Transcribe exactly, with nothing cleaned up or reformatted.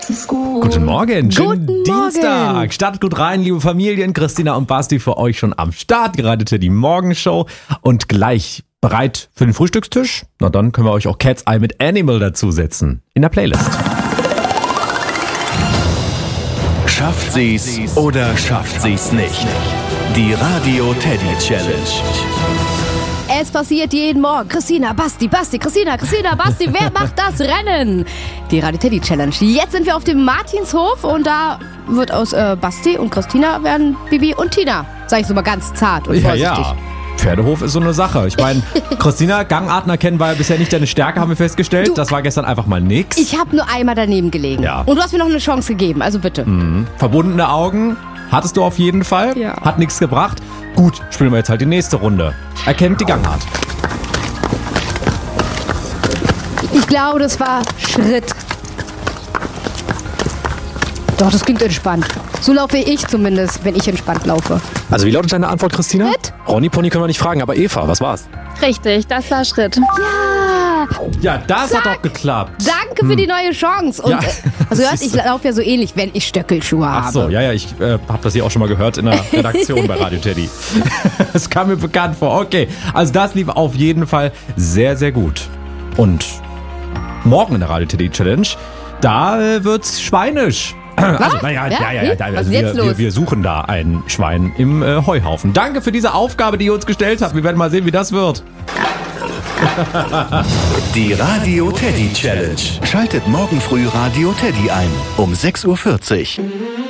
Guten Morgen, schönen Guten Dienstag. Morgen. Startet gut rein, liebe Familien. Christina und Basti für euch schon am Start. Gerade die Morgenshow und gleich bereit für den Frühstückstisch. Na dann können wir euch auch Cat's Eye mit Animal dazusetzen in der Playlist. Schafft sie's oder schafft sie's nicht? Die Radio Teddy Challenge. Es passiert jeden Morgen. Christina, Basti, Basti, Christina, Christina, Basti, wer macht das Rennen? Die Radio Teddy Challenge. Jetzt sind wir auf dem Martinshof und da wird aus äh, Basti und Christina werden Bibi und Tina. Sag ich so mal ganz zart und Ja, vorsichtig. ja. Pferdehof ist so eine Sache. Ich meine, Christina, Gangarten erkennen war ja bisher nicht deine Stärke, haben wir festgestellt. Du, das war gestern einfach mal nix. Ich habe nur einmal daneben gelegen. Ja. Und du hast mir noch eine Chance gegeben, also bitte. Mhm. Verbundene Augen hattest du auf jeden Fall. Ja. Hat nichts gebracht. Gut, spielen wir jetzt halt die nächste Runde. Erkennt die Gangart. Ich glaube, das war Schritt. Doch, das klingt entspannt. So laufe ich zumindest, wenn ich entspannt laufe. Also wie lautet deine Antwort, Christina? Schritt. Ronny Pony können wir nicht fragen, aber Eva, was war's? Richtig, das war Schritt. Ja, Ja, das Zack. hat doch geklappt. danke für die neue Chance. Und Ja. äh, also gehört, ich Siehst du. laufe ja so ähnlich, wenn ich Stöckelschuhe habe. Ach so, ja, ja, ich äh, habe das hier auch schon mal gehört in der Redaktion bei Radio Teddy. Das kam mir bekannt vor. Okay, also das lief auf jeden Fall sehr, sehr gut. Und morgen in der Radio Teddy Challenge, da äh, wird's schweinisch. Also, naja, ja, ja, ja, ja, Was also ist wir, jetzt wir, los? wir suchen da ein Schwein im äh, Heuhaufen. Danke für diese Aufgabe, die ihr uns gestellt habt. Wir werden mal sehen, wie das wird. Die Radio Teddy Challenge. Schaltet morgen früh Radio Teddy ein um sechs Uhr vierzig.